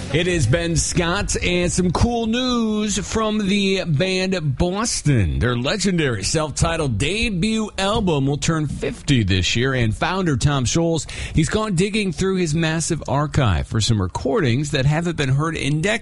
It is Ben Scott and some cool news from the band Boston. Their legendary self-titled debut album will turn 50 this year, and founder Tom Scholz, he's gone digging through his massive archive for some recordings that haven't been heard in decades.